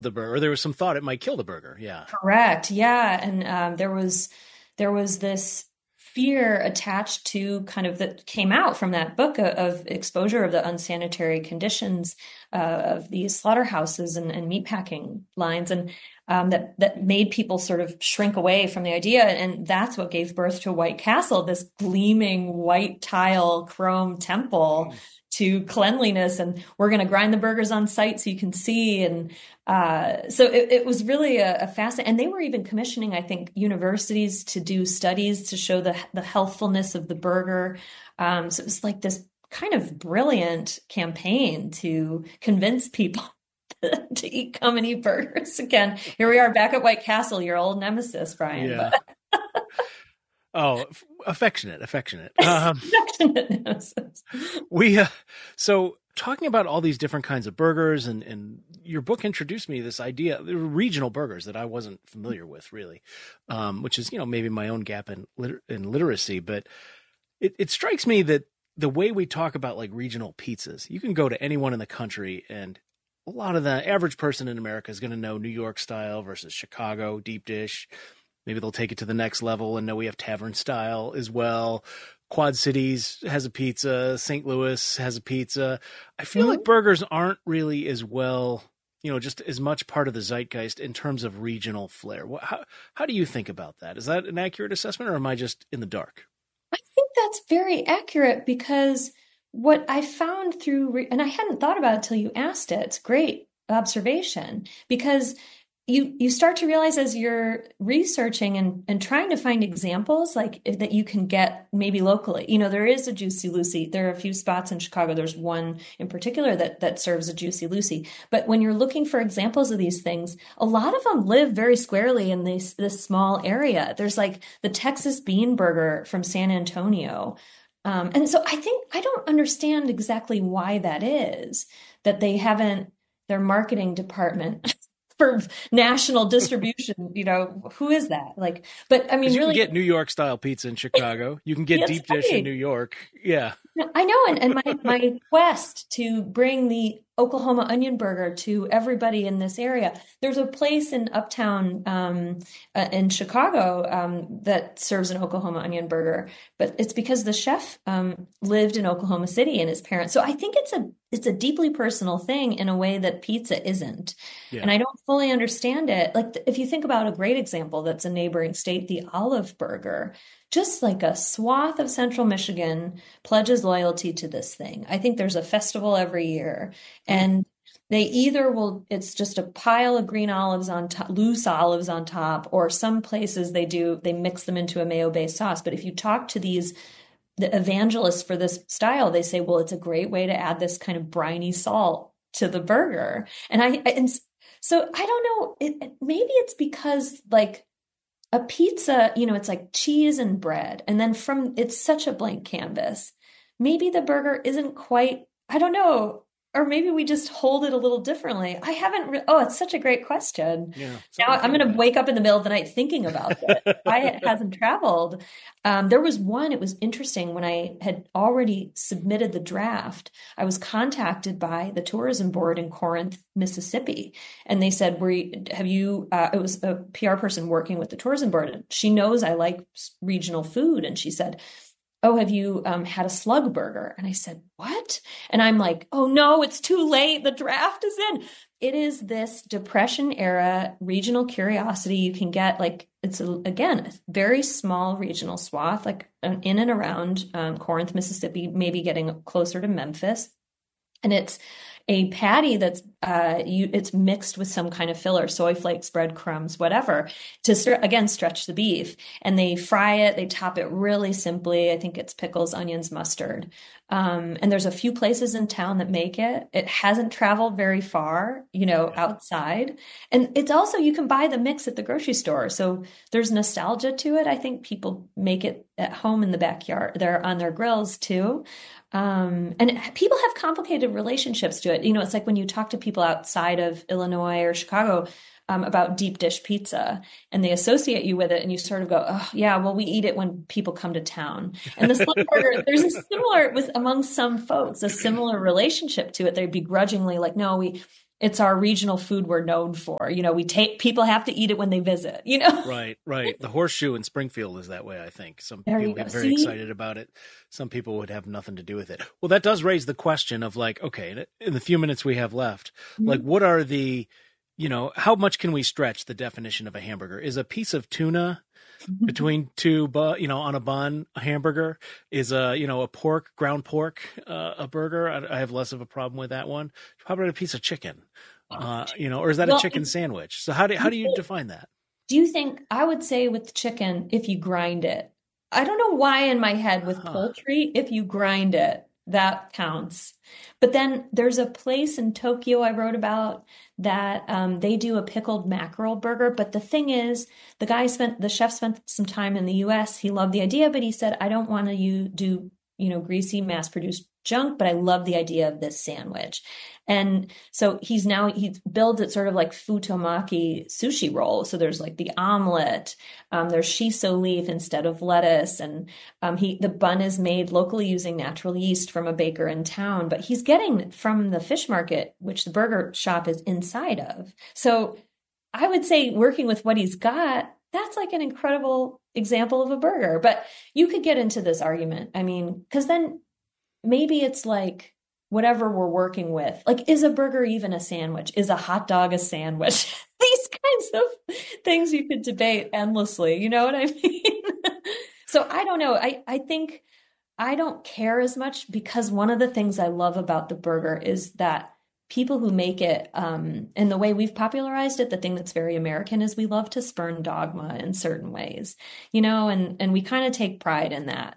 the burger, or there was some thought it might kill the burger. Yeah. Correct. Yeah. And there was this fear attached to kind of that came out from that book of exposure of the unsanitary conditions of these slaughterhouses and meatpacking lines, and that made people sort of shrink away from the idea. And that's what gave birth to White Castle, this gleaming white tile chrome temple to cleanliness. And we're going to grind the burgers on site so you can see. And so it was really a fascinating, and they were even commissioning, I think, universities to do studies to show the healthfulness of the burger. So it was like this kind of brilliant campaign to convince people come and eat burgers again. Here we are back at White Castle, your old nemesis, Brian. Yeah. Oh, affectionate. Affectionate Nemesis. So talking about all these different kinds of burgers, and your book introduced me to this idea, regional burgers that I wasn't familiar with really, which is, maybe my own gap in literacy, but it strikes me that the way we talk about like regional pizzas, you can go to anyone in the country and a lot of the average person in America is going to know New York style versus Chicago deep dish. Maybe they'll take it to the next level and know we have tavern style as well. Quad Cities has a pizza. St. Louis has a pizza. I feel like burgers aren't really as well, just as much part of the zeitgeist in terms of regional flair. How do you think about that? Is that an accurate assessment, or am I just in the dark? I think that's very accurate, because what I found and I hadn't thought about it till you asked it. It's a great observation, because you start to realize as you're researching and trying to find examples like that you can get maybe locally. There is a Juicy Lucy. There are a few spots in Chicago. There's one in particular that serves a Juicy Lucy. But when you're looking for examples of these things, a lot of them live very squarely in this small area. There's like the Texas Bean Burger from San Antonio. And so I don't understand exactly why that is, that they haven't, their marketing department for national distribution, who is that? But I mean, you really, can get New York style pizza in Chicago. You can get deep dish in New York. Yeah. I know. And my quest to bring the Oklahoma onion burger to everybody in this area. There's a place in Uptown in Chicago that serves an Oklahoma onion burger, but it's because the chef lived in Oklahoma City and his parents. So I think it's a deeply personal thing in a way that pizza isn't. Yeah. And I don't fully understand it. Like if you think about a great example that's a neighboring state, the Olive Burger, just like a swath of Central Michigan pledges loyalty to this thing. I think there's a festival every year, and they either it's just a pile of green olives on top, loose olives on top, or some places they mix them into a mayo-based sauce. But if you talk to the evangelists for this style, they say, well, it's a great way to add this kind of briny salt to the burger. And so I don't know, maybe it's because like, a pizza, it's like cheese and bread. And then it's such a blank canvas. Maybe the burger isn't quite, I don't know. Or maybe we just hold it a little differently. I haven't, it's such a great question. Yeah, now I'm going to wake up in the middle of the night thinking about it. Why it hasn't traveled. There was one, it was interesting, when I had already submitted the draft, I was contacted by the tourism board in Corinth, Mississippi. And they said, it was a PR person working with the tourism board. And she knows I like regional food. And she said, oh, have you had a slug burger? And I said, what? And I'm like, oh no, it's too late. The draft is in. It is this Depression era regional curiosity. You can get again, a very small regional swath, like in and around Corinth, Mississippi, maybe getting closer to Memphis. And it's a patty that's it's mixed with some kind of filler, soy flakes, breadcrumbs, whatever, to stretch the beef. And they fry it. They top it really simply. I think it's pickles, onions, mustard. And there's a few places in town that make it. It hasn't traveled very far, outside. And it's also, you can buy the mix at the grocery store. So there's nostalgia to it. I think people make it at home in the backyard. They're on their grills too. And people have complicated relationships to it. It's like when you talk to people outside of Illinois or Chicago about deep dish pizza, and they associate you with it, and you sort of go, oh yeah, well, we eat it when people come to town. And the slug burger, there's among some folks, a similar relationship to it. They'd begrudgingly like, no, it's our regional food we're known for. People have to eat it when they visit, Right. The horseshoe in Springfield is that way, I think. Some There people you go. get very See? excited about it. Some people would have nothing to do with it. Well, that does raise the question of like, okay, in the few minutes we have left, like what are the, how much can we stretch the definition of a hamburger? Is a piece of tuna between two, on a bun, a hamburger? Is a ground pork, a burger? I have less of a problem with that one. How about a piece of chicken? Or is that a chicken sandwich? So how do you define that? Do you think, I would say with chicken, if you grind it, I don't know why in my head with poultry, if you grind it, that counts. But then there's a place in Tokyo I wrote about that they do a pickled mackerel burger. But the thing is, the chef spent some time in the US. He loved the idea, but he said, I don't want to do, greasy mass produced junk, but I love the idea of this sandwich. And so he builds it sort of like futomaki sushi roll. So there's like the omelet, there's shiso leaf instead of lettuce. And the bun is made locally using natural yeast from a baker in town, but he's getting it from the fish market, which the burger shop is inside of. So I would say working with what he's got, that's like an incredible example of a burger. But you could get into this argument. I mean, because then maybe it's like whatever we're working with, like, is a burger even a sandwich? Is a hot dog a sandwich? These kinds of things you could debate endlessly. You know what I mean? So I don't know. I think I don't care as much because one of the things I love about the burger is that people who make it, and the way we've popularized it, the thing that's very American is we love to spurn dogma in certain ways, and we kind of take pride in that.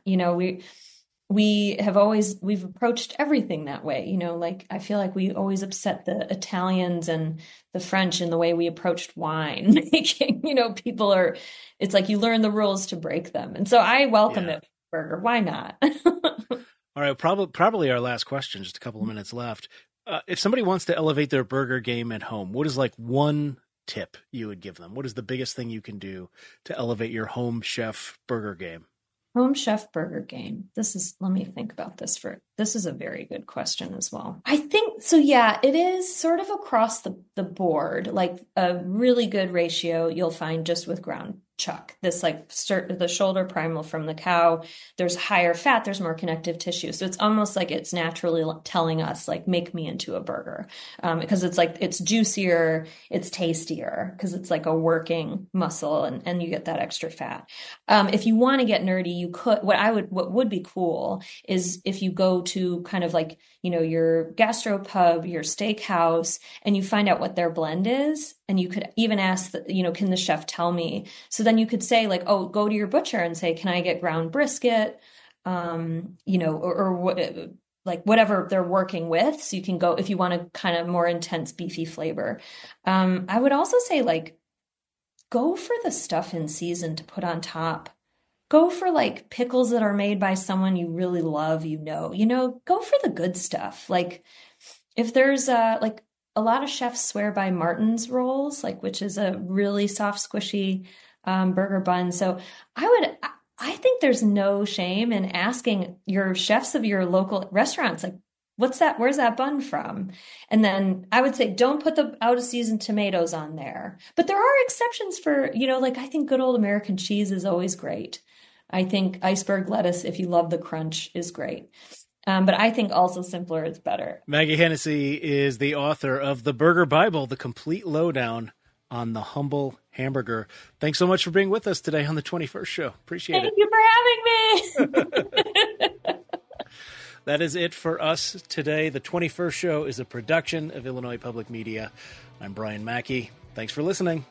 We've approached everything that way, like I feel like we always upset the Italians and the French in the way we approached wine making. It's like you learn the rules to break them. And so I welcome it, burger. Why not? All right. Probably our last question, just a couple of minutes left. If somebody wants to elevate their burger game at home, what is like one tip you would give them? What is the biggest thing you can do to elevate your home chef burger game? Home chef burger game. Let me think about this this is a very good question as well. I think, so yeah, it is sort of across the board, like a really good ratio you'll find just with ground chuck. This like the shoulder primal from the cow, there's higher fat, there's more connective tissue. So it's almost like it's naturally telling us like, make me into a burger. Because it's like, it's juicier, it's tastier because it's like a working muscle and you get that extra fat. If you want to get nerdy, you could, what would be cool is if you go to kind of like, your gastropub, your steakhouse, and you find out what their blend is. And you could even ask, can the chef tell me? So then you could say like, oh, go to your butcher and say, can I get ground brisket? Or what, like whatever they're working with. So you can go, if you want a kind of more intense beefy flavor. I would also say like, go for the stuff in season to put on top. Go for like pickles that are made by someone you really love, go for the good stuff. Like if there's like a lot of chefs swear by Martin's rolls, like, which is a really soft, squishy burger bun. So I think there's no shame in asking your chefs of your local restaurants, like, where's that bun from? And then I would say, don't put the out of season tomatoes on there. But there are exceptions for, like I think good old American cheese is always great. I think iceberg lettuce, if you love the crunch, is great. But I think also simpler is better. Maggie Hennessy is the author of The Burger Bible, the complete lowdown on the humble hamburger. Thanks so much for being with us today on the 21st Show. Appreciate it. Thank you for having me. That is it for us today. The 21st Show is a production of Illinois Public Media. I'm Brian Mackey. Thanks for listening.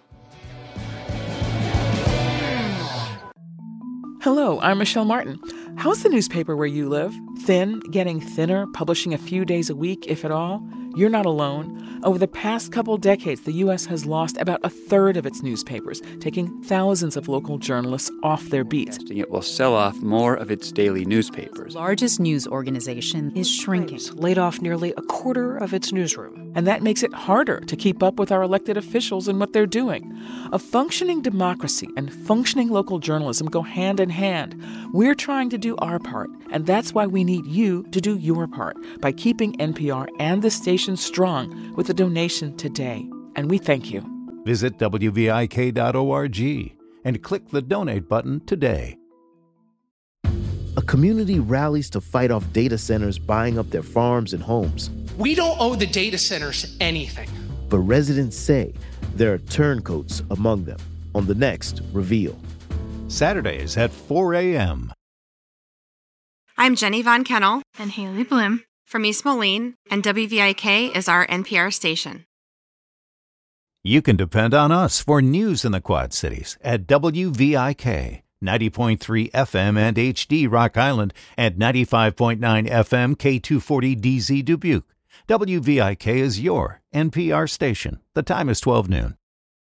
Hello, I'm Michelle Martin. How's the newspaper where you live? Thin, getting thinner, publishing a few days a week, if at all? You're not alone. Over the past couple decades, the U.S. has lost about a third of its newspapers, taking thousands of local journalists off their beats. It will sell off more of its daily newspapers. The largest news organization is shrinking. It's laid off nearly a quarter of its newsroom. And that makes it harder to keep up with our elected officials and what they're doing. A functioning democracy and functioning local journalism go hand in hand. We're trying to do our part, and that's why we need you to do your part by keeping NPR and the station strong with the a donation today, and we thank you. Visit WVIK.org and click the donate button today. A community rallies to fight off data centers buying up their farms and homes. We don't owe the data centers anything. But residents say there are turncoats among them. On the next Reveal. Saturdays at 4 a.m. I'm Jenny Von Kennel and Haley Bloom from East Moline, and WVIK is our NPR station. You can depend on us for news in the Quad Cities at WVIK, 90.3 FM and HD Rock Island, and 95.9 FM K240DZ Dubuque. WVIK is your NPR station. The time is 12 noon.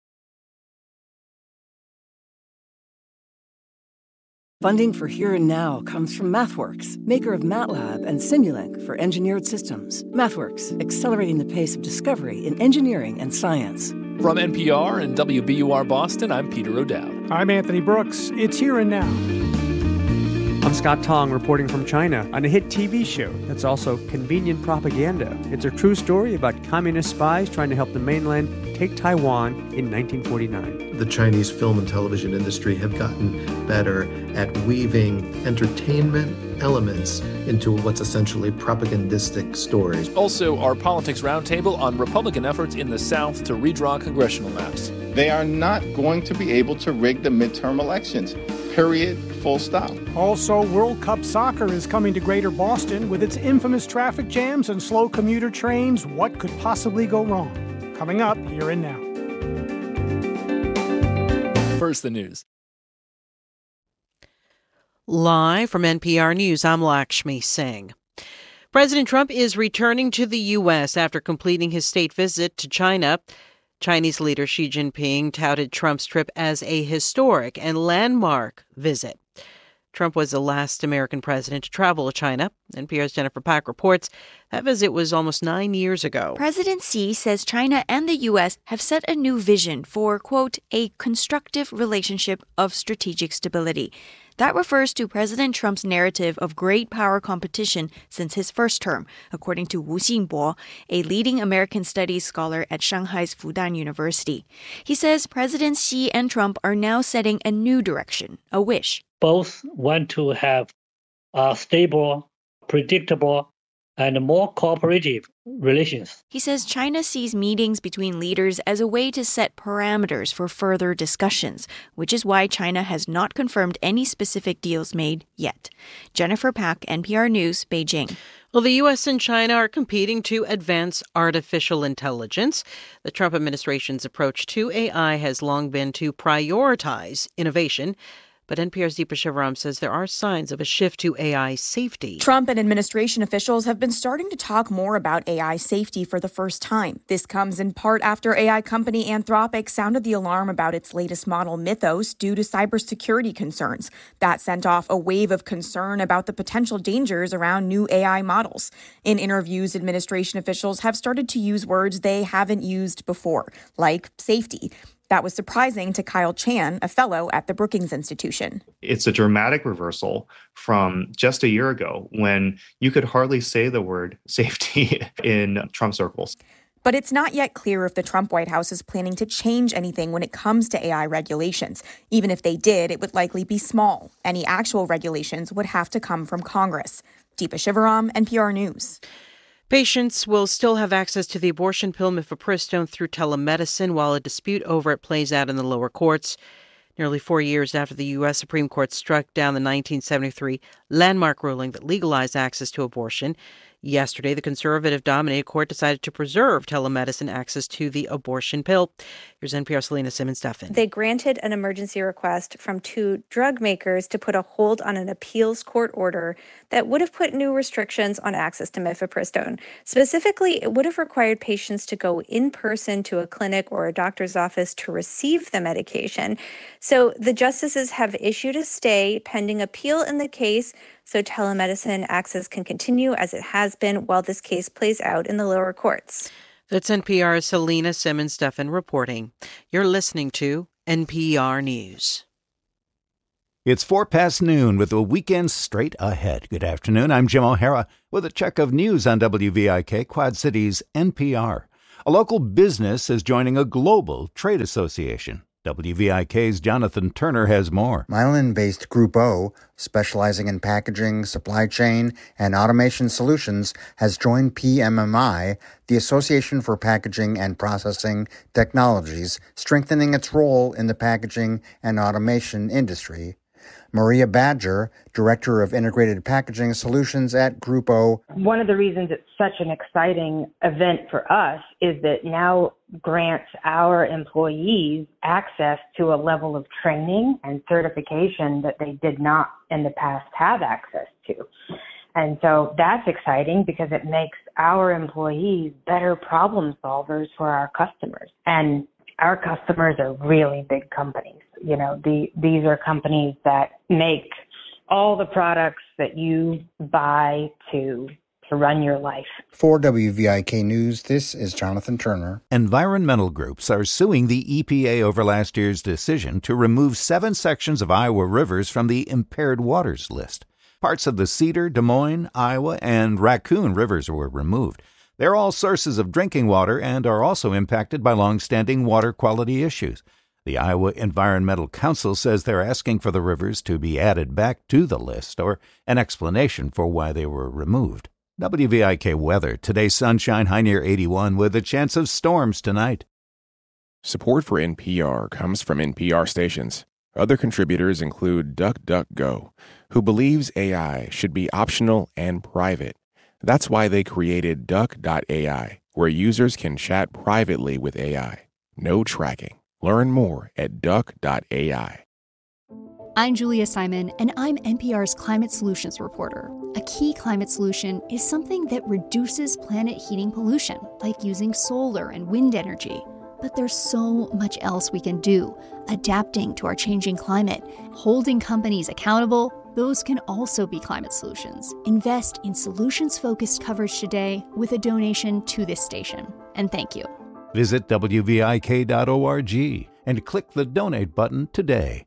Funding for Here and Now comes from MathWorks, maker of MATLAB and Simulink for engineered systems. MathWorks, accelerating the pace of discovery in engineering and science. From NPR and WBUR Boston, I'm Peter O'Dowd. I'm Anthony Brooks. It's Here and Now. I'm Scott Tong reporting from China on a hit TV show that's also convenient propaganda. It's a true story about communist spies trying to help the mainland take Taiwan in 1949. The Chinese film and television industry have gotten better at weaving entertainment elements into what's essentially propagandistic stories. Also, our Politics Roundtable on Republican efforts in the South to redraw congressional maps. They are not going to be able to rig the midterm elections. Period. Full stop. Also, World Cup soccer is coming to Greater Boston with its infamous traffic jams and slow commuter trains. What could possibly go wrong? Coming up Here and Now. First, the news. Live from NPR News, I'm Lakshmi Singh. President Trump is returning to the U.S. after completing his state visit to China. Chinese leader Xi Jinping touted Trump's trip as a historic and landmark visit. Trump was the last American president to travel to China. NPR's Jennifer Pack reports that visit was almost 9 years ago. President Xi says China and the U.S. have set a new vision for, quote, a constructive relationship of strategic stability. That refers to President Trump's narrative of great power competition since his first term, according to Wu Xinbo, a leading American studies scholar at Shanghai's Fudan University. He says Presidents Xi and Trump are now setting a new direction, a wish. Both want to have stable, predictable, and more cooperative relations. He says China sees meetings between leaders as a way to set parameters for further discussions, which is why China has not confirmed any specific deals made yet. Jennifer Pack, NPR News, Beijing. Well, the U.S. and China are competing to advance artificial intelligence. The Trump administration's approach to AI has long been to prioritize innovation. But NPR's Deepa Shivaram says there are signs of a shift to AI safety. Trump and administration officials have been starting to talk more about AI safety for the first time. This comes in part after AI company Anthropic sounded the alarm about its latest model, Mythos, due to cybersecurity concerns. That sent off a wave of concern about the potential dangers around new AI models. In interviews, administration officials have started to use words they haven't used before, like safety. That was surprising to Kyle Chan, a fellow at the Brookings Institution. It's a dramatic reversal from just a year ago when you could hardly say the word safety in Trump circles. But it's not yet clear if the Trump White House is planning to change anything when it comes to AI regulations. Even if they did, it would likely be small. Any actual regulations would have to come from Congress. Deepa Shivaram, NPR News. Patients will still have access to the abortion pill mifepristone through telemedicine while a dispute over it plays out in the lower courts. Nearly 4 years after the U.S. Supreme Court struck down the 1973 landmark ruling that legalized access to abortion, yesterday the conservative-dominated court decided to preserve telemedicine access to the abortion pill. Here's NPR's Selena Simmons-Duffin. They granted an emergency request from 2 drug makers to put a hold on an appeals court order that would have put new restrictions on access to mifepristone. Specifically, it would have required patients to go in person to a clinic or a doctor's office to receive the medication. So the justices have issued a stay pending appeal in the case, so telemedicine access can continue as it has been while this case plays out in the lower courts. That's NPR's Selena Simmons-Duffin reporting. You're listening to NPR News. It's 4 past noon with the weekend straight ahead. Good afternoon. I'm Jim O'Hara with a check of news on WVIK Quad Cities NPR. A local business is joining a global trade association. WVIK's Jonathan Turner has more. Milan-based Group O, specializing in packaging, supply chain, and automation solutions, has joined PMMI, the Association for Packaging and Processing Technologies, strengthening its role in the packaging and automation industry. Maria Badger, Director of Integrated Packaging Solutions at Group O. One of the reasons it's such an exciting event for us is that now grants our employees access to a level of training and certification that they did not in the past have access to. And so that's exciting because it makes our employees better problem solvers for our customers. And our customers are really big companies. You know, these are companies that make all the products that you buy to run your life. For WVIK News, this is Jonathan Turner. Environmental groups are suing the EPA over last year's decision to remove 7 sections of Iowa rivers from the impaired waters list. Parts of the Cedar, Des Moines, Iowa, and Raccoon rivers were removed. They're all sources of drinking water and are also impacted by long-standing water quality issues. The Iowa Environmental Council says they're asking for the rivers to be added back to the list or an explanation for why they were removed. WVIK weather. Today, sunshine, high near 81 with a chance of storms tonight. Support for NPR comes from NPR stations. Other contributors include DuckDuckGo, who believes AI should be optional and private. That's why they created Duck.ai, where users can chat privately with AI. No tracking. Learn more at Duck.ai. I'm Julia Simon, and I'm NPR's climate solutions reporter. A key climate solution is something that reduces planet heating pollution, like using solar and wind energy. But there's so much else we can do. Adapting to our changing climate, holding companies accountable, those can also be climate solutions. Invest in solutions-focused coverage today with a donation to this station. And thank you. Visit WVIK.org and click the donate button today.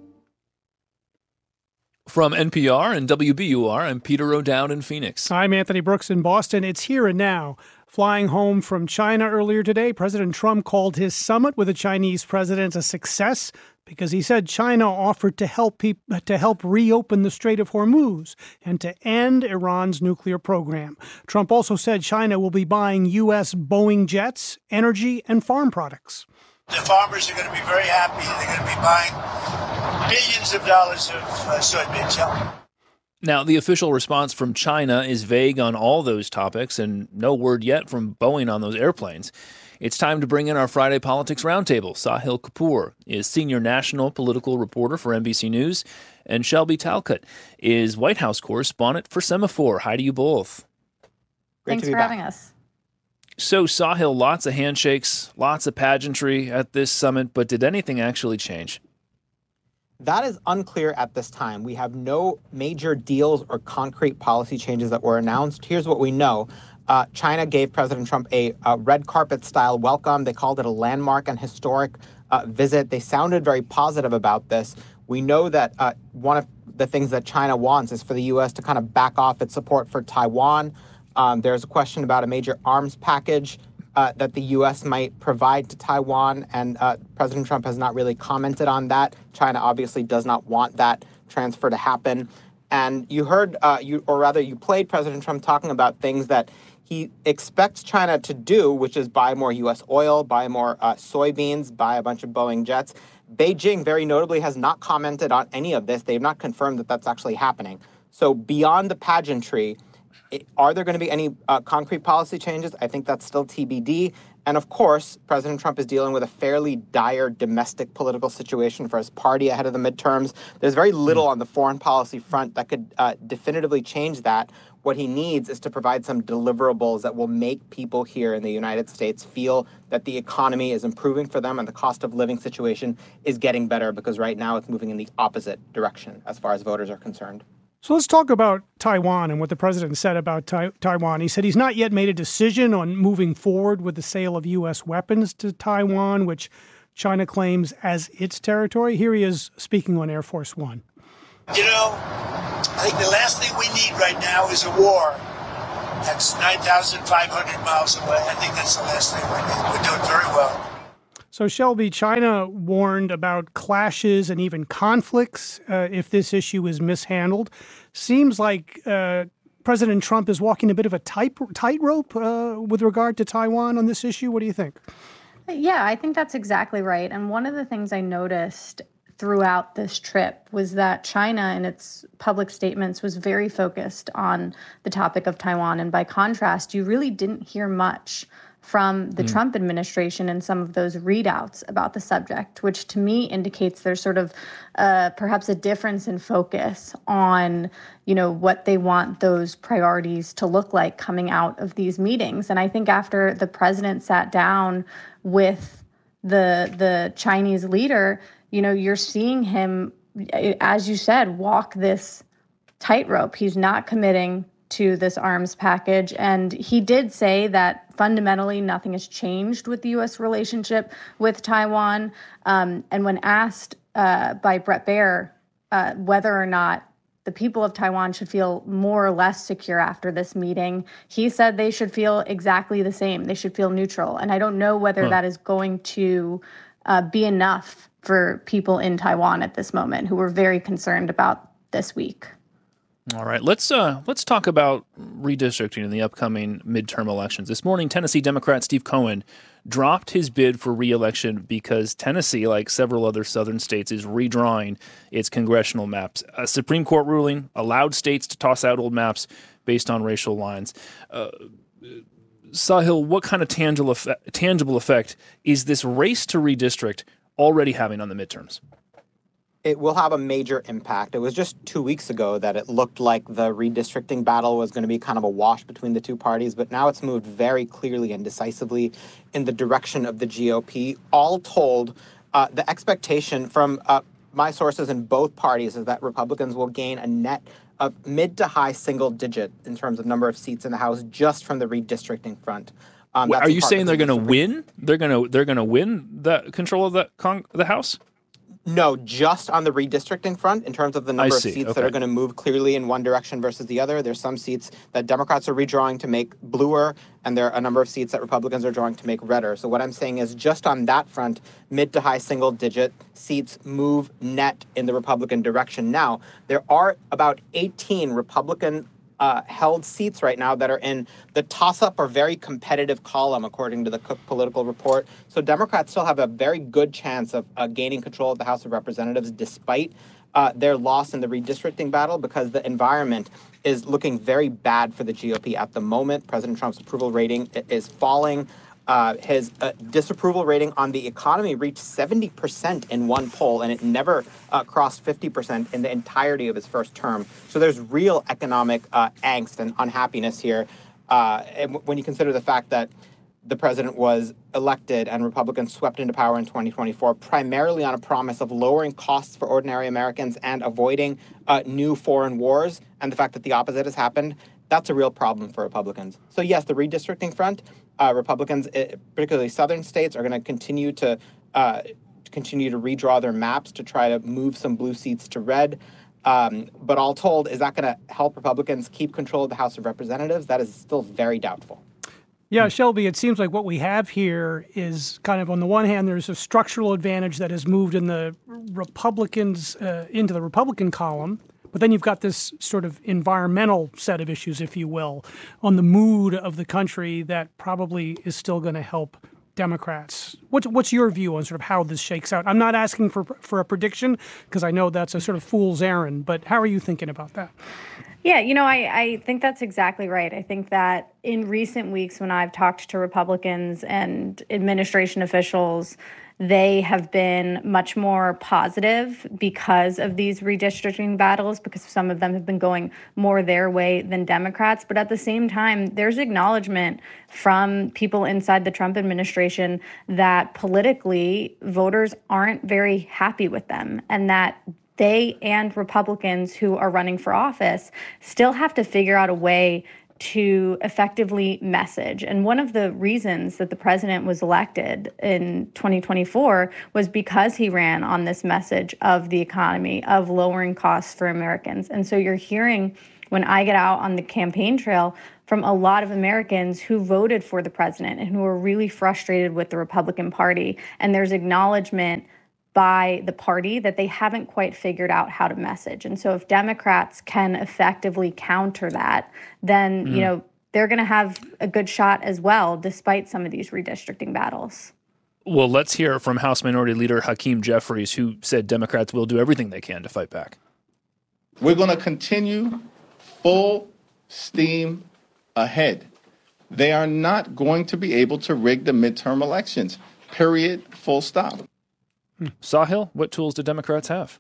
From NPR and WBUR, I'm Peter O'Dowd in Phoenix. I'm Anthony Brooks in Boston. It's here and now. Flying home from China earlier today, President Trump called his summit with the Chinese president a success because he said China offered to help reopen the Strait of Hormuz and to end Iran's nuclear program. Trump also said China will be buying U.S. Boeing jets, energy, and farm products. The farmers are going to be very happy. They're going to be buying billions of dollars of soybeans. Now, the official response from China is vague on all those topics, and no word yet from Boeing on those airplanes. It's time to bring in our Friday Politics Roundtable. Sahil Kapoor is senior national political reporter for NBC News, and Shelby Talcott is White House correspondent for Semaphore. Hi to you both. Thanks for having us. So, Sahil, lots of handshakes, lots of pageantry at this summit, but did anything actually change? That is unclear at this time. We have no major deals or concrete policy changes that were announced. Here's what we know. China gave President Trump a red carpet-style welcome. They called it a landmark and historic visit. They sounded very positive about this. We know that one of the things that China wants is for the U.S. to kind of back off its support for Taiwan. There's a question about a major arms package that the U.S. might provide to Taiwan, and President Trump has not really commented on that. China obviously does not want that transfer to happen. And you heard, you played President Trump talking about things that he expects China to do, which is buy more U.S. oil, buy more soybeans, buy a bunch of Boeing jets. Beijing, very notably, has not commented on any of this. They have not confirmed that that's actually happening. So beyond the pageantry, are there going to be any concrete policy changes? I think that's still TBD. And of course, President Trump is dealing with a fairly dire domestic political situation for his party ahead of the midterms. There's very little on the foreign policy front that could definitively change that. What he needs is to provide some deliverables that will make people here in the United States feel that the economy is improving for them and the cost of living situation is getting better, because right now it's moving in the opposite direction as far as voters are concerned. So let's talk about Taiwan and what the president said about Taiwan. He said he's not yet made a decision on moving forward with the sale of U.S. weapons to Taiwan, which China claims as its territory. Here he is speaking on Air Force One. You know, I think the last thing we need right now is a war. That's 9,500 miles away. I think that's the last thing we're doing very well. So, Shelby, China warned about clashes and even conflicts if this issue is mishandled. Seems like President Trump is walking a bit of a tightrope with regard to Taiwan on this issue. What do you think? Yeah, I think that's exactly right. And one of the things I noticed throughout this trip was that China, in its public statements, was very focused on the topic of Taiwan. And by contrast, you really didn't hear much from the Trump administration and some of those readouts about the subject, which to me indicates there's sort of perhaps a difference in focus on, what they want those priorities to look like coming out of these meetings. And I think after the president sat down with the Chinese leader, you're seeing him, as you said, walk this tightrope. He's not committing to this arms package. And he did say that fundamentally nothing has changed with the U.S. relationship with Taiwan. And when asked by Bret Baier whether or not the people of Taiwan should feel more or less secure after this meeting, he said they should feel exactly the same. They should feel neutral. And I don't know whether that is going to be enough for people in Taiwan at this moment who were very concerned about this week. All right, let's talk about redistricting in the upcoming midterm elections. This morning, Tennessee Democrat Steve Cohen dropped his bid for re-election because Tennessee, like several other southern states, is redrawing its congressional maps. A Supreme Court ruling allowed states to toss out old maps based on racial lines. Sahil, what kind of tangible effect is this race to redistrict already having on the midterms? It will have a major impact. It was just 2 weeks ago that it looked like the redistricting battle was going to be kind of a wash between the two parties, but now it's moved very clearly and decisively in the direction of the GOP. All told, the expectation from my sources in both parties is that Republicans will gain a net of mid to high single digit in terms of number of seats in the House just from the redistricting front. Are you saying they're going to win? They're going to win the control of the House? No, just on the redistricting front, in terms of the number of seats that are going to move clearly in one direction versus the other. There's some seats that Democrats are redrawing to make bluer, and there are a number of seats that Republicans are drawing to make redder. So what I'm saying is just on that front, mid to high single-digit seats move net in the Republican direction. Now, there are about 18 Republican held seats right now that are in the toss-up or very competitive column, according to the Cook Political Report. So Democrats still have a very good chance of gaining control of the House of Representatives despite their loss in the redistricting battle, because the environment is looking very bad for the GOP at the moment. President Trump's approval rating is falling. His disapproval rating on the economy reached 70% in one poll, and it never crossed 50% in the entirety of his first term. So there's real economic angst and unhappiness here. And when you consider the fact that the president was elected and Republicans swept into power in 2024, primarily on a promise of lowering costs for ordinary Americans and avoiding new foreign wars, and the fact that the opposite has happened, that's a real problem for Republicans. So yes, the redistricting front, Republicans, particularly southern states, are going to continue to redraw their maps to try to move some blue seats to red. But all told, is that going to help Republicans keep control of the House of Representatives? That is still very doubtful. Yeah, Shelby, it seems like what we have here is kind of, on the one hand, there's a structural advantage that has moved in the Republicans into the Republican column. But then you've got this sort of environmental set of issues, if you will, on the mood of the country that probably is still going to help Democrats. What's your view on sort of how this shakes out? I'm not asking for a prediction, because I know that's a sort of fool's errand, but how are you thinking about that? Yeah, I think that's exactly right. I think that in recent weeks, when I've talked to Republicans and administration officials, they have been much more positive because of these redistricting battles, because some of them have been going more their way than Democrats. But at the same time, there's acknowledgement from people inside the Trump administration that politically voters aren't very happy with them, and that they and Republicans who are running for office still have to figure out a way to effectively message. And one of the reasons that the president was elected in 2024 was because he ran on this message of the economy, of lowering costs for Americans. And so you're hearing when I get out on the campaign trail from a lot of Americans who voted for the president and who are really frustrated with the Republican Party. And there's acknowledgement by the party that they haven't quite figured out how to message. And so if Democrats can effectively counter that, then, you know, they're going to have a good shot as well, despite some of these redistricting battles. Well, let's hear from House Minority Leader Hakeem Jeffries, who said Democrats will do everything they can to fight back. We're going to continue full steam ahead. They are not going to be able to rig the midterm elections, period, full stop. Sahil, what tools do Democrats have?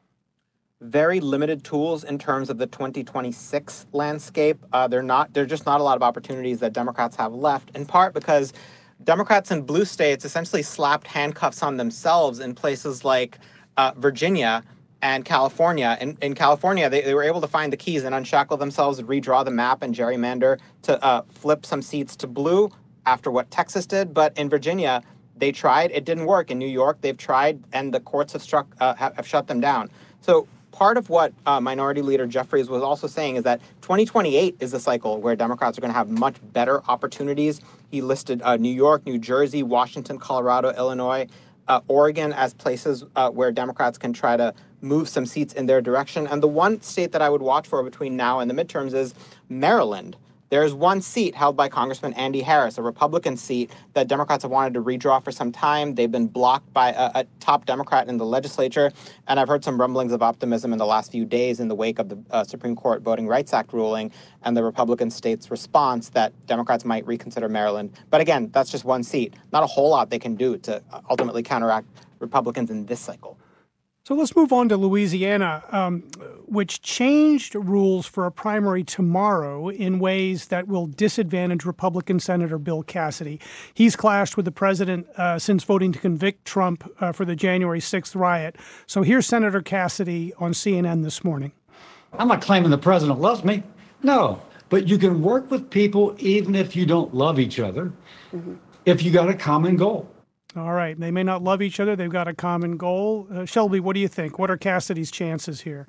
Very limited tools in terms of the 2026 landscape. There are just not a lot of opportunities that Democrats have left, in part because Democrats in blue states essentially slapped handcuffs on themselves in places like Virginia and California. In California, they were able to find the keys and unshackle themselves and redraw the map and gerrymander to flip some seats to blue after what Texas did. But in Virginia, they tried. It didn't work. In New York, they've tried, and the courts have shut them down. So part of what Minority Leader Jeffries was also saying is that 2028 is the cycle where Democrats are going to have much better opportunities. He listed New York, New Jersey, Washington, Colorado, Illinois, Oregon as places where Democrats can try to move some seats in their direction. And the one state that I would watch for between now and the midterms is Maryland. There's one seat held by Congressman Andy Harris, a Republican seat that Democrats have wanted to redraw for some time. They've been blocked by a top Democrat in the legislature. And I've heard some rumblings of optimism in the last few days in the wake of the Supreme Court Voting Rights Act ruling and the Republican state's response that Democrats might reconsider Maryland. But again, that's just one seat. Not a whole lot they can do to ultimately counteract Republicans in this cycle. So let's move on to Louisiana, which changed rules for a primary tomorrow in ways that will disadvantage Republican Senator Bill Cassidy. He's clashed with the president since voting to convict Trump for the January 6th riot. So here's Senator Cassidy on CNN this morning. I'm not claiming the president loves me. No, but you can work with people even if you don't love each other, if you got a common goal. All right. They may not love each other. They've got a common goal. Shelby, what do you think? What are Cassidy's chances here?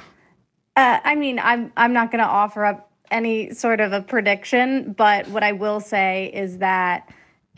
I'm not going to offer up any sort of a prediction, but what I will say is that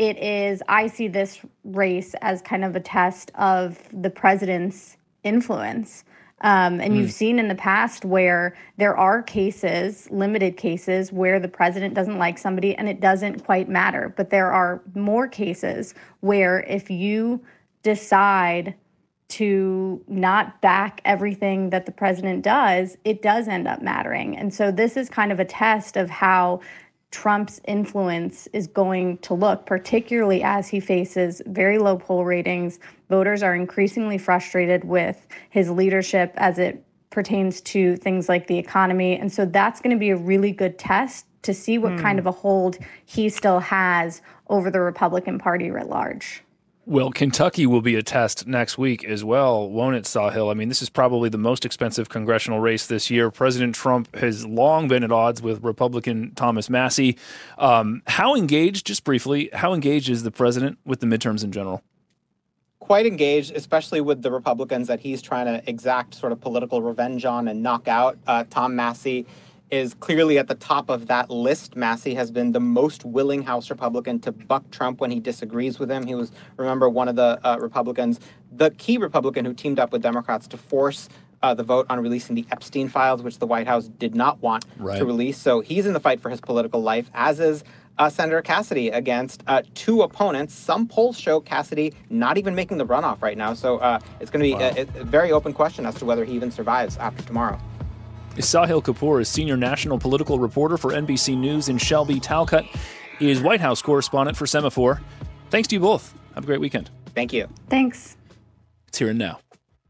I see this race as kind of a test of the president's influence. And you've seen in the past where there are cases, limited cases, where the president doesn't like somebody and it doesn't quite matter. But there are more cases where if you decide to not back everything that the president does, it does end up mattering. And so this is kind of a test of how Trump's influence is going to look, particularly as he faces very low poll ratings. Voters are increasingly frustrated with his leadership as it pertains to things like the economy. And so that's going to be a really good test to see what kind of a hold he still has over the Republican Party writ large. Well, Kentucky will be a test next week as well, won't it, Sahil? I mean, this is probably the most expensive congressional race this year. President Trump has long been at odds with Republican Thomas Massie. How engaged, just briefly, how engaged is the president with the midterms in general? Quite engaged, especially with the Republicans that he's trying to exact sort of political revenge on and knock out. Tom Massie is clearly at the top of that list. Massie has been the most willing House Republican to buck Trump when he disagrees with him. He was, remember, one of the Republicans, the key Republican who teamed up with Democrats to force the vote on releasing the Epstein files, which the White House did not want to release. So he's in the fight for his political life, as is Senator Cassidy against two opponents. Some polls show Cassidy not even making the runoff right now. So it's going to be a very open question as to whether he even survives after tomorrow. Sahil Kapoor is senior national political reporter for NBC News, and Shelby Talcott is White House correspondent for Semaphore. Thanks to you both. Have a great weekend. Thank you. Thanks. It's Here and Now.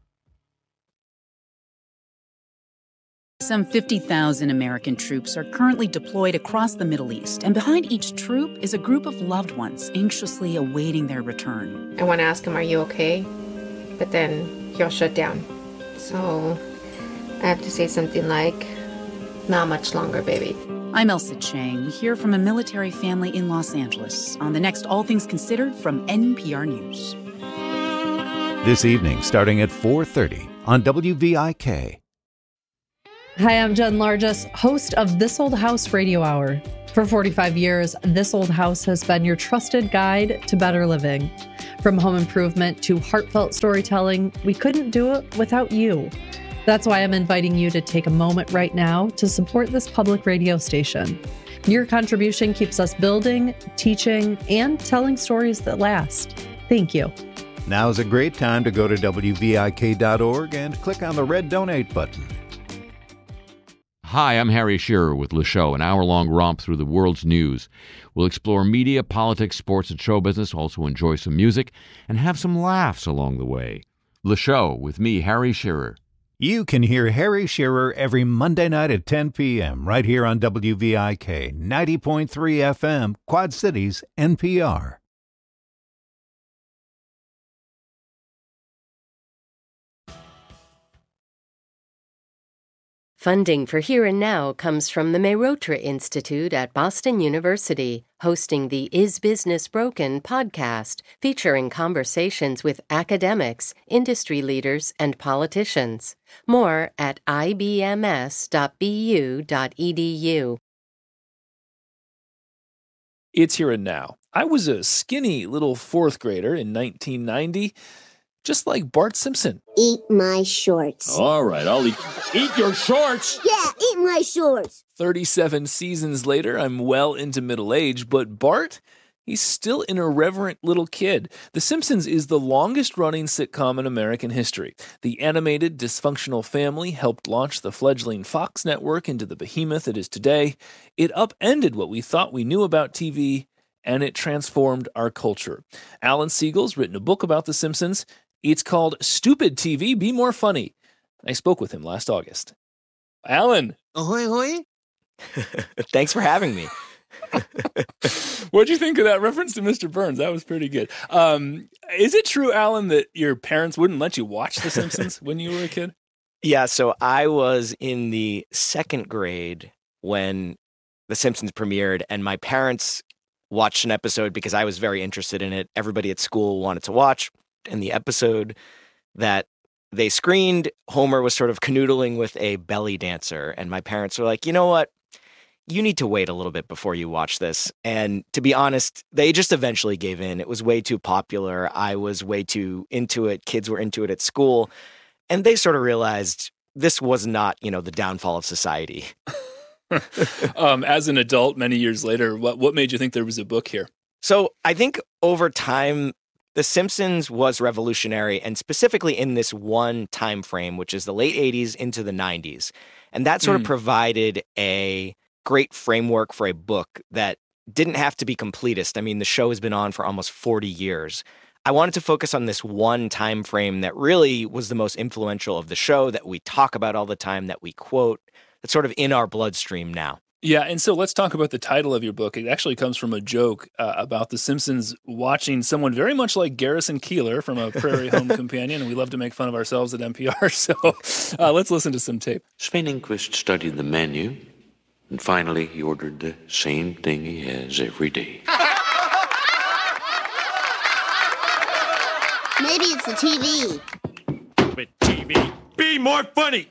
Some 50,000 American troops are currently deployed across the Middle East, and behind each troop is a group of loved ones anxiously awaiting their return. I want to ask him, are you okay? But then he'll shut down. So I have to say something like, not much longer, baby. I'm Elsa Chang. We hear from a military family in Los Angeles on the next All Things Considered from NPR News. This evening, starting at 4:30 on WVIK. Hi, I'm Jen Largess, host of This Old House Radio Hour. For 45 years, This Old House has been your trusted guide to better living. From home improvement to heartfelt storytelling, we couldn't do it without you. That's why I'm inviting you to take a moment right now to support this public radio station. Your contribution keeps us building, teaching, and telling stories that last. Thank you. Now's a great time to go to WVIK.org and click on the red donate button. Hi, I'm Harry Shearer with Le Show, an hour-long romp through the world's news. We'll explore media, politics, sports, and show business, also enjoy some music, and have some laughs along the way. Le Show with me, Harry Shearer. You can hear Harry Shearer every Monday night at 10 p.m. right here on WVIK 90.3 FM, Quad Cities, NPR. Funding for Here and Now comes from the Mehrotra Institute at Boston University, hosting the Is Business Broken podcast, featuring conversations with academics, industry leaders, and politicians. More at ibms.bu.edu. It's Here and Now. I was a skinny little fourth grader in 1990. Just like Bart Simpson. Eat my shorts. All right, I'll eat your shorts. Yeah, eat my shorts. 37 seasons later, I'm well into middle age, but Bart, he's still an irreverent little kid. The Simpsons is the longest-running sitcom in American history. The animated, dysfunctional family helped launch the fledgling Fox network into the behemoth it is today. It upended what we thought we knew about TV, and it transformed our culture. Alan Siegel's written a book about The Simpsons. It's called Stupid TV, Be More Funny. I spoke with him last August. Alan. Ahoy, ahoy. Thanks for having me. What'd you think of that reference to Mr. Burns? That was pretty good. Is it true, Alan, that your parents wouldn't let you watch The Simpsons when you were a kid? Yeah, so I was in the second grade when The Simpsons premiered, and my parents watched an episode because I was very interested in it. Everybody at school wanted to watch. And the episode that they screened, Homer was sort of canoodling with a belly dancer. And my parents were like, you know what? You need to wait a little bit before you watch this. And to be honest, they just eventually gave in. It was way too popular. I was way too into it. Kids were into it at school. And they sort of realized this was not, the downfall of society. As an adult, many years later, what made you think there was a book here? So I think over time, The Simpsons was revolutionary, and specifically in this one time frame, which is the late 80s into the 90s. And that sort of provided a great framework for a book that didn't have to be completist. I mean, the show has been on for almost 40 years. I wanted to focus on this one time frame that really was the most influential of the show, that we talk about all the time, that we quote, that's sort of in our bloodstream now. Yeah, and so let's talk about the title of your book. It actually comes from a joke about The Simpsons watching someone very much like Garrison Keillor from A Prairie Home Companion, and we love to make fun of ourselves at NPR, so let's listen to some tape. Sven Ingquist studied the menu, and finally he ordered the same thing he has every day. Maybe it's the TV. But TV, be more funny!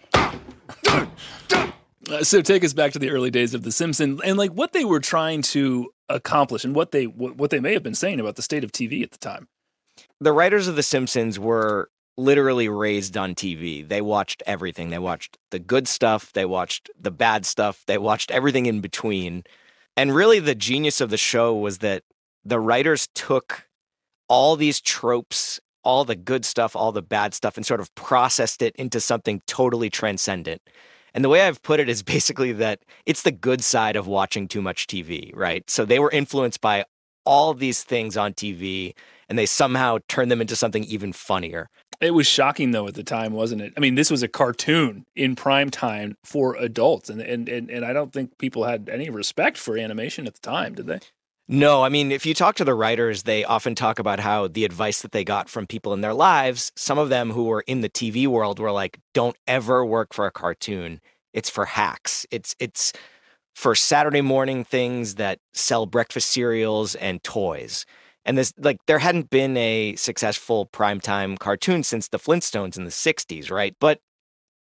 So take us back to the early days of The Simpsons and like what they were trying to accomplish and what they may have been saying about the state of TV at the time. The writers of The Simpsons were literally raised on TV. They watched everything. They watched the good stuff. They watched the bad stuff. They watched everything in between. And really the genius of the show was that the writers took all these tropes, all the good stuff, all the bad stuff, and sort of processed it into something totally transcendent. And the way I've put it is basically that it's the good side of watching too much TV, right? So they were influenced by all these things on TV, and they somehow turned them into something even funnier. It was shocking, though, at the time, wasn't it? I mean, this was a cartoon in prime time for adults, and I don't think people had any respect for animation at the time, did they? No, I mean, if you talk to the writers, they often talk about how the advice that they got from people in their lives, some of them who were in the TV world were like, don't ever work for a cartoon. It's for hacks. It's for Saturday morning things that sell breakfast cereals and toys. And this, like, there hadn't been a successful primetime cartoon since the Flintstones in the 60s, right? But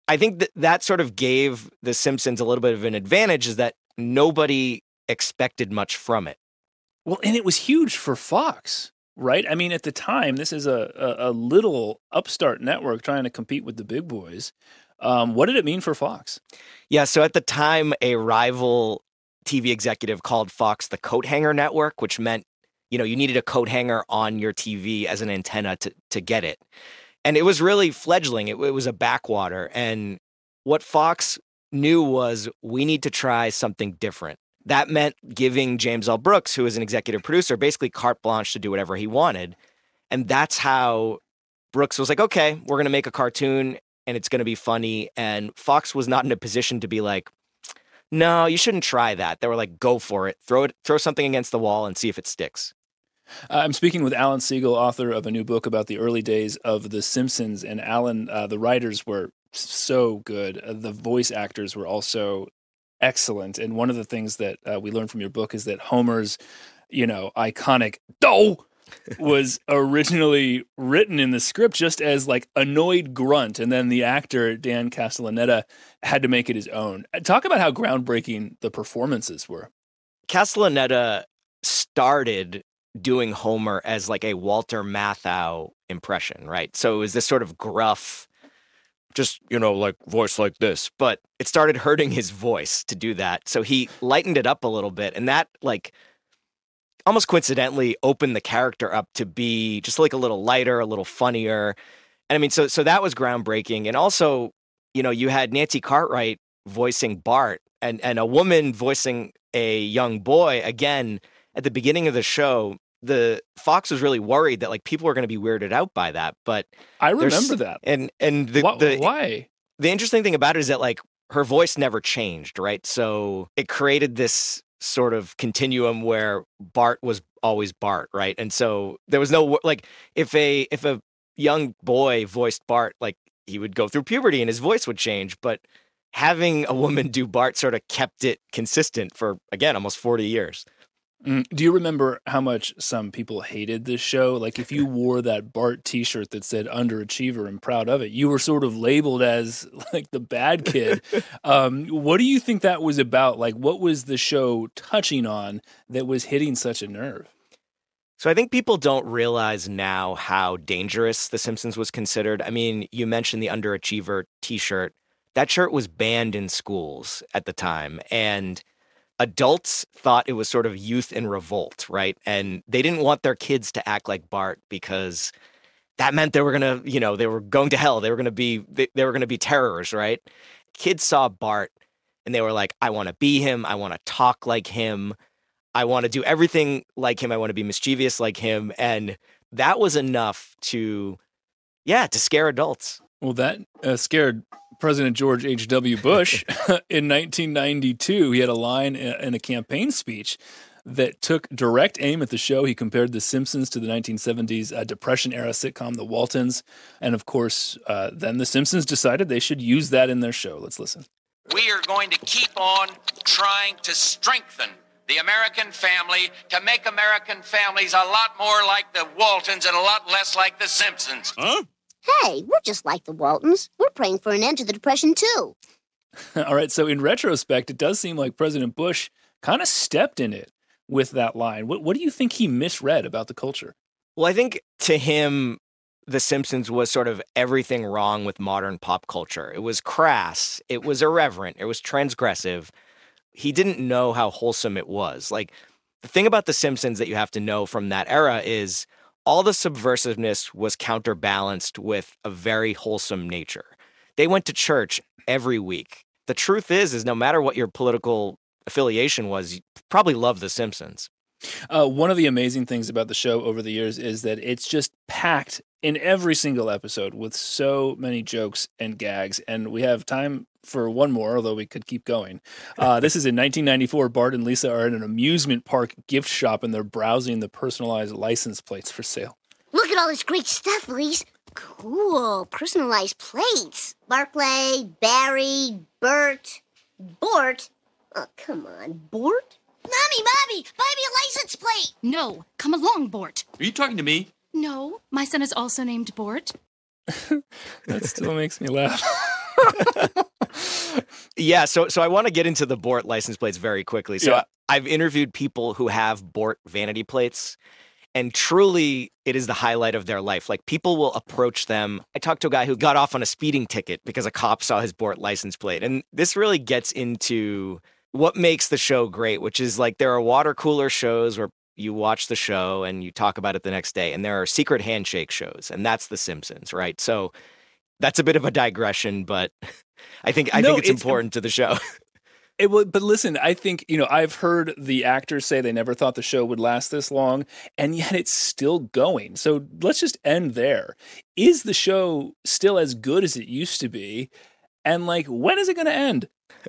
I think that sort of gave The Simpsons a little bit of an advantage, is that nobody expected much from it. Well, and it was huge for Fox, right? I mean, at the time, this is a little upstart network trying to compete with the big boys. What did it mean for Fox? Yeah, so at the time, a rival TV executive called Fox the coat hanger network, which meant, you needed a coat hanger on your TV as an antenna to get it. And it was really fledgling. It was a backwater. And what Fox knew was, we need to try something different. That meant giving James L. Brooks, who was an executive producer, basically carte blanche to do whatever he wanted. And that's how Brooks was like, okay, we're going to make a cartoon and it's going to be funny. And Fox was not in a position to be like, no, you shouldn't try that. They were like, go for it. Throw something against the wall and see if it sticks. I'm speaking with Alan Siegel, author of a new book about the early days of The Simpsons. And Alan, the writers were so good. The voice actors were also excellent. And one of the things that we learned from your book is that Homer's, iconic "doh" was originally written in the script just as like annoyed grunt. And then the actor, Dan Castellaneta, had to make it his own. Talk about how groundbreaking the performances were. Castellaneta started doing Homer as like a Walter Matthau impression, right? So it was this sort of gruff, just, like voice like this, but it started hurting his voice to do that. So he lightened it up a little bit, and that like almost coincidentally opened the character up to be just like a little lighter, a little funnier. And I mean, so that was groundbreaking. And also, you had Nancy Cartwright voicing Bart and a woman voicing a young boy. Again, at the beginning of the show, the Fox was really worried that like people were going to be weirded out by that, but I remember that. And why? The interesting thing about it is that like her voice never changed, right? So it created this sort of continuum where Bart was always Bart, right? And so there was no like if a young boy voiced Bart, like he would go through puberty and his voice would change, but having a woman do Bart sort of kept it consistent for, again, almost 40 years. Do you remember how much some people hated this show? Like if you wore that Bart t-shirt that said underachiever and proud of it, you were sort of labeled as like the bad kid. What do you think that was about? Like what was the show touching on that was hitting such a nerve? So I think people don't realize now how dangerous The Simpsons was considered. I mean, you mentioned the underachiever t-shirt. That shirt was banned in schools at the time, and adults thought it was sort of youth in revolt, right? And they didn't want their kids to act like Bart because that meant they were going to, they were going to hell. They were going to be terrors, right? Kids saw Bart and they were like, I want to be him. I want to talk like him. I want to do everything like him. I want to be mischievous like him. And that was enough to scare adults. Well, that scared President George H.W. Bush in 1992. He had a line in a campaign speech that took direct aim at the show. He compared The Simpsons to the 1970s Depression-era sitcom The Waltons. And of course, then The Simpsons decided they should use that in their show. Let's listen. We are going to keep on trying to strengthen the American family to make American families a lot more like the Waltons and a lot less like The Simpsons. Huh? Hey, we're just like the Waltons. We're praying for an end to the Depression, too. All right, so in retrospect, it does seem like President Bush kind of stepped in it with that line. What do you think he misread about the culture? Well, I think to him, The Simpsons was sort of everything wrong with modern pop culture. It was crass. It was irreverent. It was transgressive. He didn't know how wholesome it was. Like, the thing about The Simpsons that you have to know from that era is all the subversiveness was counterbalanced with a very wholesome nature. They went to church every week. The truth is no matter what your political affiliation was, you probably loved The Simpsons. One of the amazing things about the show over the years is that it's just packed in every single episode with so many jokes and gags. And we have time for one more, although we could keep going. This is in 1994. Bart and Lisa are in an amusement park gift shop and they're browsing the personalized license plates for sale. Look at all this great stuff, Lise. Cool. Personalized plates. Barclay, Barry, Bert, Bort. Oh, come on, Bort? Mommy, buy me a license plate. No, come along, Bort. Are you talking to me? No, my son is also named Bort. That still makes me laugh. Yeah, so I want to get into the Bort license plates very quickly. So I've interviewed people who have Bort vanity plates, and truly it is the highlight of their life. Like, people will approach them. I talked to a guy who got off on a speeding ticket because a cop saw his Bort license plate. And this really gets into what makes the show great, which is like there are water cooler shows where you watch the show and you talk about it the next day, and there are secret handshake shows, and that's The Simpsons, right? So that's a bit of a digression, but I think it's important to the show. But listen, I think, I've heard the actors say they never thought the show would last this long, and yet it's still going. So let's just end there. Is the show still as good as it used to be? And when is it going to end?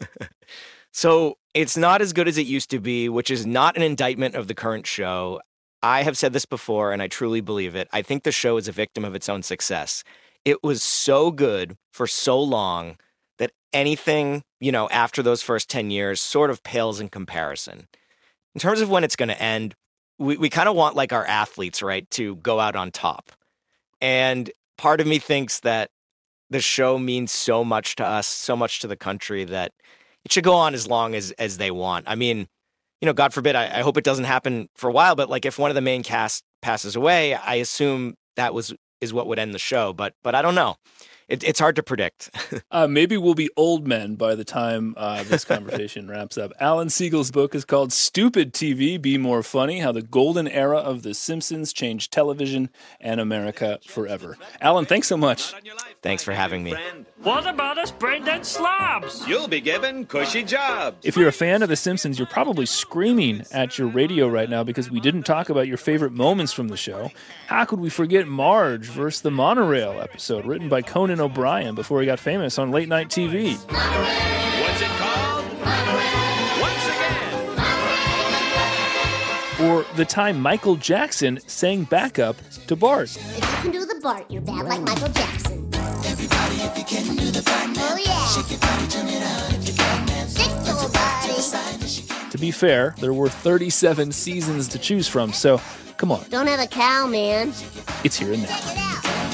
So it's not as good as it used to be, which is not an indictment of the current show. I have said this before, and I truly believe it. I think the show is a victim of its own success. It was so good for so long that anything, after those first 10 years sort of pales in comparison. In terms of when it's going to end, we kind of want our athletes, right, to go out on top. And part of me thinks that the show means so much to us, so much to the country, that it should go on as long as they want. I mean, God forbid, I hope it doesn't happen for a while, but if one of the main cast passes away, I assume that is what would end the show. But I don't know. It's hard to predict. Maybe we'll be old men by the time this conversation wraps up. Alan Siegel's book is called Stupid TV, Be More Funny, How the Golden Era of The Simpsons Changed Television and America Forever. Alan, thanks so much. Thanks for having me. What about us brain-dead slobs? You'll be given cushy jobs. If you're a fan of The Simpsons, you're probably screaming at your radio right now because we didn't talk about your favorite moments from the show. How could we forget Marge versus the Monorail episode, written by Conan O'Brien before he got famous on late night TV? What's it called? Once again. Or the time Michael Jackson sang backup to Bart. If you can do the Bart, you're bad like Michael Jackson. Everybody, if you can do the Bart, oh yeah. Shake your body, turn it on. If you can, man. Shake your body. To be fair, there were 37 seasons to choose from, so come on. Don't have a cow, man. It's here and now.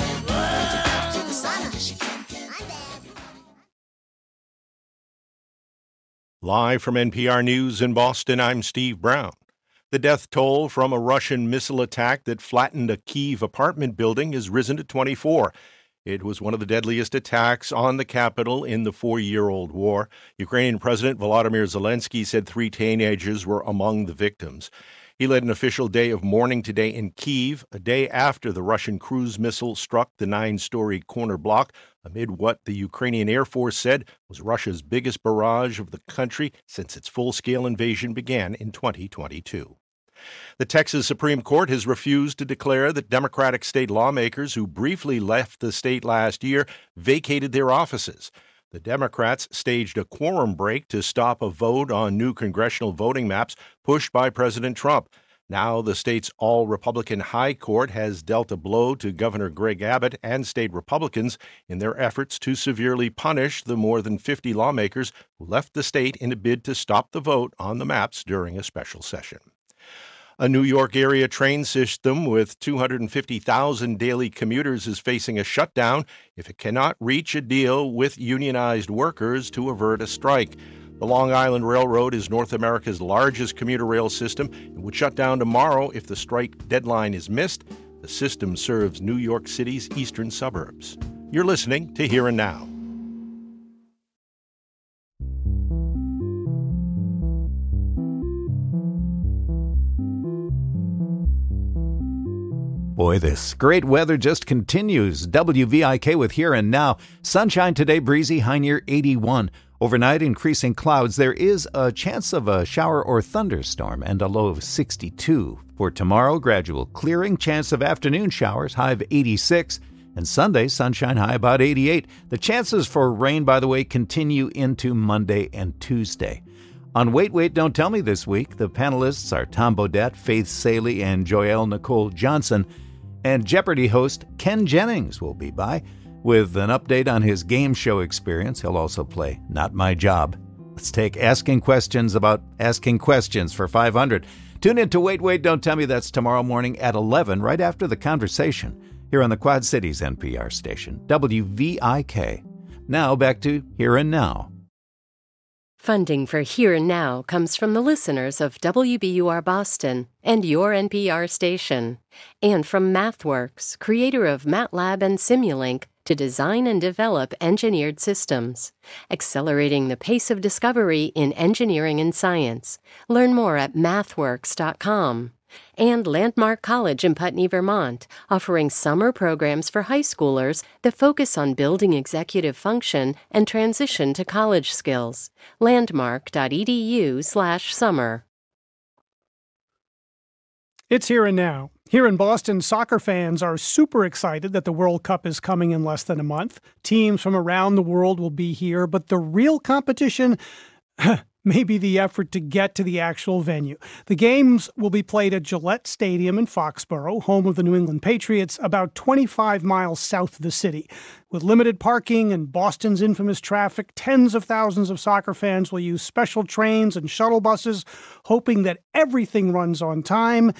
Live from NPR News in Boston, I'm Steve Brown. The death toll from a Russian missile attack that flattened a Kyiv apartment building has risen to 24. It was one of the deadliest attacks on the capital in the 4-year-old war. Ukrainian President Volodymyr Zelensky said 3 teenagers were among the victims. He led an official day of mourning today in Kyiv, a day after the Russian cruise missile struck the 9-story corner block amid what the Ukrainian Air Force said was Russia's biggest barrage of the country since its full-scale invasion began in 2022. The Texas Supreme Court has refused to declare that Democratic state lawmakers who briefly left the state last year vacated their offices. The Democrats staged a quorum break to stop a vote on new congressional voting maps pushed by President Trump. Now the state's all-Republican High Court has dealt a blow to Governor Greg Abbott and state Republicans in their efforts to severely punish the more than 50 lawmakers who left the state in a bid to stop the vote on the maps during a special session. A New York area train system with 250,000 daily commuters is facing a shutdown if it cannot reach a deal with unionized workers to avert a strike. The Long Island Railroad is North America's largest commuter rail system and would shut down tomorrow if the strike deadline is missed. The system serves New York City's eastern suburbs. You're listening to Here and Now. Boy, this great weather just continues. WVIK with Here and Now. Sunshine today, breezy, high near 81. Overnight, increasing clouds. There is a chance of a shower or thunderstorm and a low of 62. For tomorrow, gradual clearing, chance of afternoon showers, high of 86. And Sunday, sunshine, high about 88. The chances for rain, by the way, continue into Monday and Tuesday. On Wait, Wait, Don't Tell Me this week, the panelists are Tom Bodette, Faith Saley, and Joelle Nicole Johnson. And Jeopardy host Ken Jennings will be by with an update on his game show experience. He'll also play Not My Job. Let's take asking questions about asking questions for 500. Tune in to Wait, Wait, Don't Tell Me. That's tomorrow morning at 11, right after the conversation, here on the Quad Cities NPR station, WVIK. Now back to Here and Now. Funding for Here and Now comes from the listeners of WBUR Boston and your NPR station, and from MathWorks, creator of MATLAB and Simulink, to design and develop engineered systems, accelerating the pace of discovery in engineering and science. Learn more at mathworks.com. And Landmark College in Putney, Vermont, offering summer programs for high schoolers that focus on building executive function and transition to college skills. Landmark.edu/summer. It's Here and Now. Here in Boston, soccer fans are super excited that the World Cup is coming in less than a month. Teams from around the world will be here, but the real competition may be the effort to get to the actual venue. The games will be played at Gillette Stadium in Foxborough, home of the New England Patriots, about 25 miles south of the city. With limited parking and Boston's infamous traffic, tens of thousands of soccer fans will use special trains and shuttle buses, hoping that everything runs on time.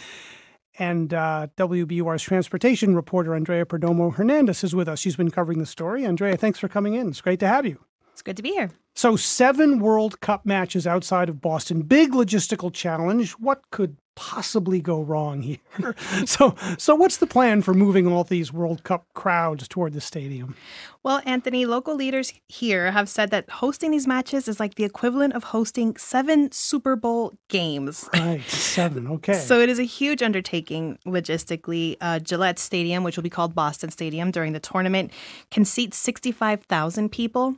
And WBUR's transportation reporter, Andrea Perdomo Hernandez, is with us. She's been covering the story. Andrea, thanks for coming in. It's great to have you. It's good to be here. So 7 World Cup matches outside of Boston. Big logistical challenge. What could possibly go wrong here? So what's the plan for moving all these World Cup crowds toward the stadium? Well, Anthony, local leaders here have said that hosting these matches is like the equivalent of hosting 7 Super Bowl games. Right, 7, okay. So it is a huge undertaking logistically. Gillette Stadium, which will be called Boston Stadium during the tournament, can seat 65,000 people.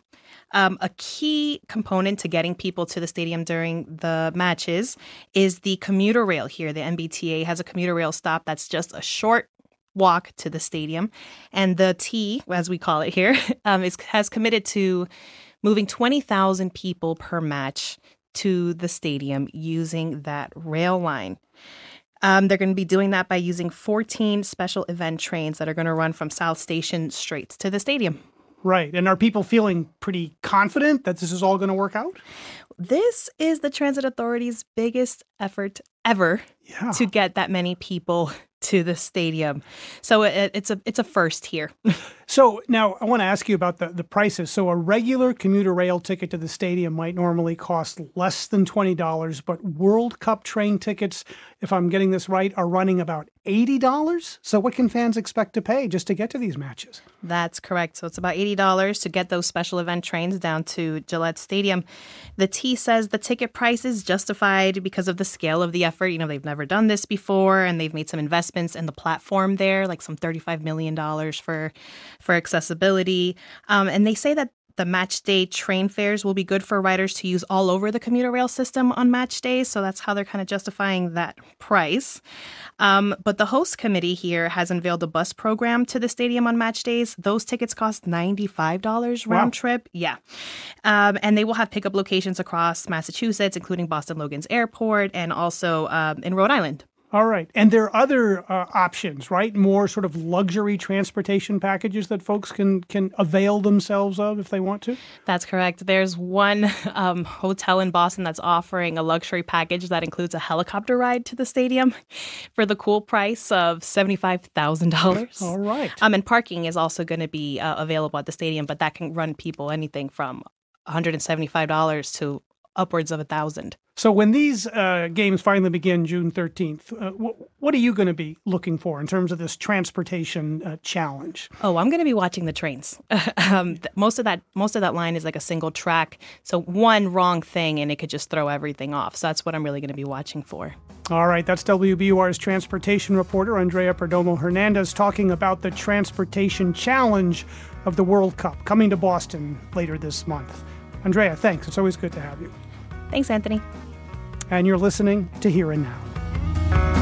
A key component to getting people to the stadium during the matches is the commuter rail here. The MBTA has a commuter rail stop that's just a short walk to the stadium. And the T, as we call it here, has committed to moving 20,000 people per match to the stadium using that rail line. They're going to be doing that by using 14 special event trains that are going to run from South Station straight to the stadium. Right. And are people feeling pretty confident that this is all going to work out? This is the Transit Authority's biggest effort ever to get that many people to the stadium. So it's a first here. So now I want to ask you about the prices. So a regular commuter rail ticket to the stadium might normally cost less than $20, but World Cup train tickets, if I'm getting this right, are running about $80. So what can fans expect to pay just to get to these matches? That's correct. So it's about $80 to get those special event trains down to Gillette Stadium. The T says the ticket price is justified because of the scale of the effort. You know, they've never done this before, and they've made some investments in the platform there, like some $35 million for accessibility. And they say that the match day train fares will be good for riders to use all over the commuter rail system on match days. So that's how they're kind of justifying that price. But the host committee here has unveiled a bus program to the stadium on match days. Those tickets cost $95 round trip. Yeah. And they will have pickup locations across Massachusetts, including Boston Logan's Airport and also in Rhode Island. All right. And there are other options, right? More sort of luxury transportation packages that folks can avail themselves of if they want to? That's correct. There's one hotel in Boston that's offering a luxury package that includes a helicopter ride to the stadium for the cool price of $75,000. All right. And parking is also going to be available at the stadium, but that can run people anything from $175 to upwards of $1,000. So when these games finally begin June 13th, what are you going to be looking for in terms of this transportation challenge? Oh, I'm going to be watching the trains. Most of that line is like a single track. So one wrong thing and it could just throw everything off. So that's what I'm really going to be watching for. All right. That's WBUR's transportation reporter, Andrea Perdomo Hernandez, talking about the transportation challenge of the World Cup coming to Boston later this month. Andrea, thanks. It's always good to have you. Thanks, Anthony. And you're listening to Here and Now.